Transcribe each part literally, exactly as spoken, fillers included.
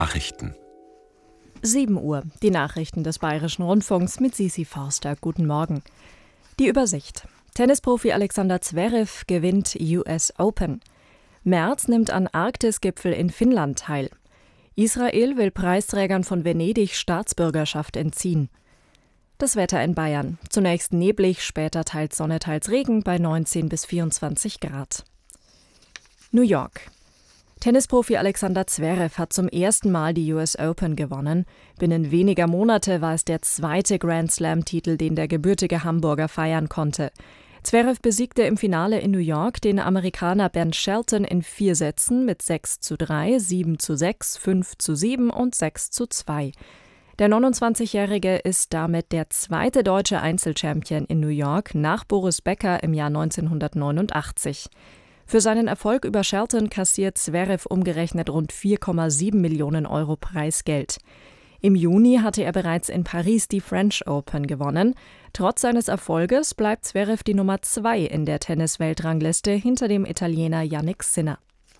Nachrichten. sieben Uhr, die Nachrichten des Bayerischen Rundfunks mit Sisi Forster. Guten Morgen. Die Übersicht. Tennisprofi Alexander Zverev gewinnt U S Open. Merz nimmt an Arktis-Gipfel in Finnland teil. Israel will Preisträgern von Venedig Staatsbürgerschaft entziehen. Das Wetter in Bayern. Zunächst neblig, später teils Sonne, teils Regen bei neunzehn bis vierundzwanzig Grad. New York. Tennisprofi Alexander Zverev hat zum ersten Mal die U S Open gewonnen. Binnen weniger Monate war es der zweite Grand-Slam-Titel, den der gebürtige Hamburger feiern konnte. Zverev besiegte im Finale in New York den Amerikaner Ben Shelton in vier Sätzen mit sechs zu drei, sieben zu sechs, fünf zu sieben und sechs zu zwei. Der neunundzwanzigjährige ist damit der zweite deutsche Einzelchampion in New York nach Boris Becker im Jahr neunzehnhundertneunundachtzig. Für seinen Erfolg über Shelton kassiert Zverev umgerechnet rund vier Komma sieben Millionen Euro Preisgeld. Im Juni hatte er bereits in Paris die French Open gewonnen. Trotz seines Erfolges bleibt Zverev die Nummer zwei in der Tennis-Weltrangliste hinter dem Italiener Jannik Sinner.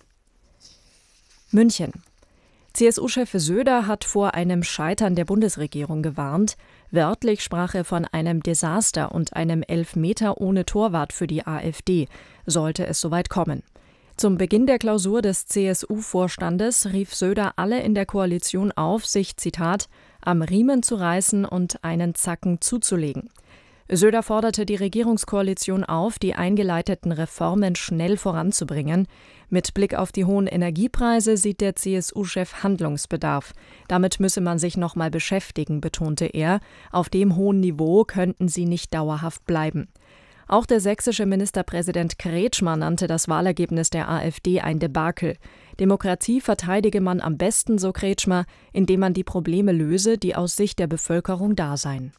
München. C S U-Chef Söder hat vor einem Scheitern der Bundesregierung gewarnt. Wörtlich sprach er von einem Desaster und einem Elfmeter ohne Torwart für die AfD, sollte es soweit kommen. Zum Beginn der Klausur des C S U-Vorstandes rief Söder alle in der Koalition auf, sich, Zitat, am Riemen zu reißen und einen Zacken zuzulegen. Söder forderte die Regierungskoalition auf, die eingeleiteten Reformen schnell voranzubringen. Mit Blick auf die hohen Energiepreise sieht der C S U-Chef Handlungsbedarf. Damit müsse man sich noch mal beschäftigen, betonte er. Auf dem hohen Niveau könnten sie nicht dauerhaft bleiben. Auch der sächsische Ministerpräsident Kretschmer nannte das Wahlergebnis der AfD ein Debakel. Demokratie verteidige man am besten, so Kretschmer, indem man die Probleme löse, die aus Sicht der Bevölkerung da seien.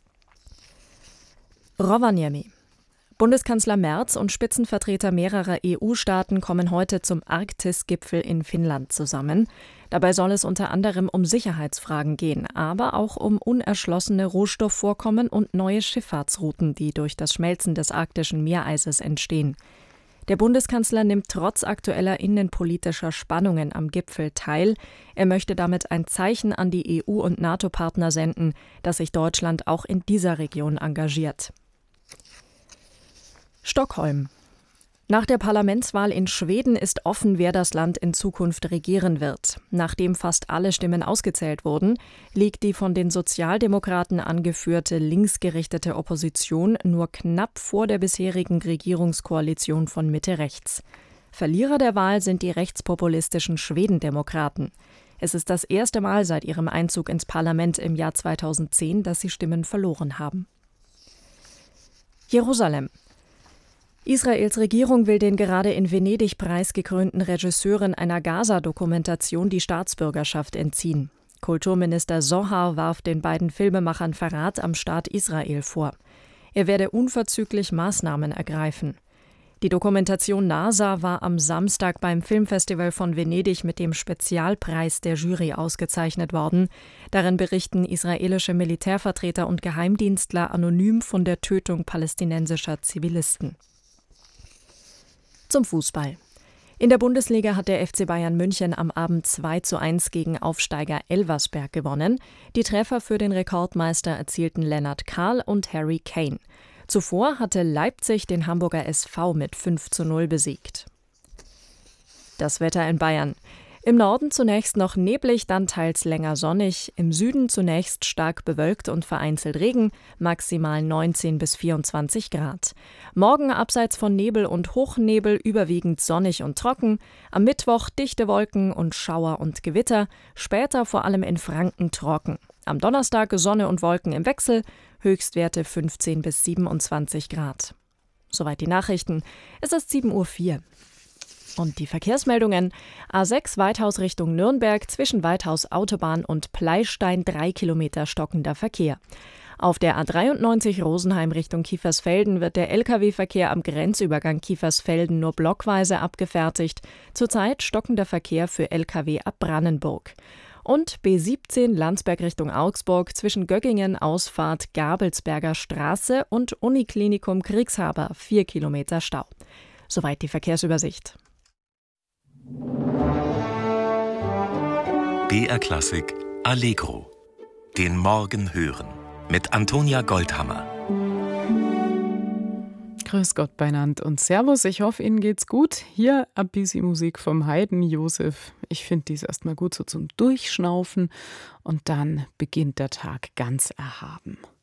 Rovaniemi. Bundeskanzler Merz und Spitzenvertreter mehrerer E U-Staaten kommen heute zum Arktis-Gipfel in Finnland zusammen. Dabei soll es unter anderem um Sicherheitsfragen gehen, aber auch um unerschlossene Rohstoffvorkommen und neue Schifffahrtsrouten, die durch das Schmelzen des arktischen Meereises entstehen. Der Bundeskanzler nimmt trotz aktueller innenpolitischer Spannungen am Gipfel teil. Er möchte damit ein Zeichen an die E U- und NATO-Partner senden, dass sich Deutschland auch in dieser Region engagiert. Stockholm. Nach der Parlamentswahl in Schweden ist offen, wer das Land in Zukunft regieren wird. Nachdem fast alle Stimmen ausgezählt wurden, liegt die von den Sozialdemokraten angeführte linksgerichtete Opposition nur knapp vor der bisherigen Regierungskoalition von Mitte-Rechts. Verlierer der Wahl sind die rechtspopulistischen Schwedendemokraten. Es ist das erste Mal seit ihrem Einzug ins Parlament im Jahr zweitausendzehn, dass sie Stimmen verloren haben. Jerusalem. Israels Regierung will den gerade in Venedig preisgekrönten Regisseuren einer Gaza-Dokumentation die Staatsbürgerschaft entziehen. Kulturminister Zohar warf den beiden Filmemachern Verrat am Staat Israel vor. Er werde unverzüglich Maßnahmen ergreifen. Die Dokumentation NASA war am Samstag beim Filmfestival von Venedig mit dem Spezialpreis der Jury ausgezeichnet worden. Darin berichten israelische Militärvertreter und Geheimdienstler anonym von der Tötung palästinensischer Zivilisten. Zum Fußball. In der Bundesliga hat der F C Bayern München am Abend zwei zu eins gegen Aufsteiger Elversberg gewonnen. Die Treffer für den Rekordmeister erzielten Lennart Kahl und Harry Kane. Zuvor hatte Leipzig den Hamburger S V mit fünf zu null besiegt. Das Wetter in Bayern. Im Norden zunächst noch neblig, dann teils länger sonnig. Im Süden zunächst stark bewölkt und vereinzelt Regen, maximal neunzehn bis vierundzwanzig Grad. Morgen abseits von Nebel und Hochnebel überwiegend sonnig und trocken. Am Mittwoch dichte Wolken und Schauer und Gewitter, später vor allem in Franken trocken. Am Donnerstag Sonne und Wolken im Wechsel, Höchstwerte fünfzehn bis siebenundzwanzig Grad. Soweit die Nachrichten. Es ist sieben Uhr vier. Und die Verkehrsmeldungen: A sechs Weithaus Richtung Nürnberg, zwischen Weithaus Autobahn und Pleistein drei Kilometer stockender Verkehr. Auf der A dreiundneunzig Rosenheim Richtung Kiefersfelden wird der L K W-Verkehr am Grenzübergang Kiefersfelden nur blockweise abgefertigt. Zurzeit stockender Verkehr für L K W ab Brannenburg. Und B siebzehn Landsberg Richtung Augsburg zwischen Göggingen Ausfahrt Gabelsberger Straße und Uniklinikum Kriegshaber vier Kilometer Stau. Soweit die Verkehrsübersicht. B R Klassik Allegro. Den Morgen hören. Mit Antonia Goldhammer. Grüß Gott beinand und Servus, ich hoffe, Ihnen geht's gut. Hier ein bisschen Musik vom Haydn Josef. Ich finde dies erstmal gut so zum Durchschnaufen und dann beginnt der Tag ganz erhaben.